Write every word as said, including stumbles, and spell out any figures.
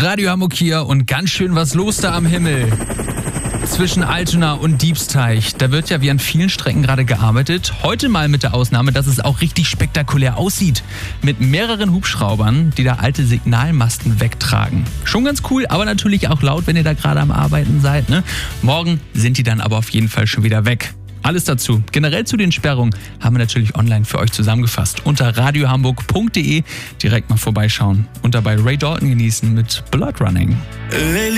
Radio Hamburg hier und ganz schön was los da am Himmel. Zwischen Altona und Diebsteich. Da wird ja wie an vielen Strecken gerade gearbeitet. Heute mal mit der Ausnahme, dass es auch richtig spektakulär aussieht. Mit mehreren Hubschraubern, die da alte Signalmasten wegtragen. Schon ganz cool, aber natürlich auch laut, wenn ihr da gerade am Arbeiten seid. Ne? Morgen sind die dann aber auf jeden Fall schon wieder weg. Alles dazu, generell zu den Sperrungen, haben wir natürlich online für euch zusammengefasst. Unter radiohamburg punkt de direkt mal vorbeischauen und dabei Ray Dalton genießen mit Blood Running.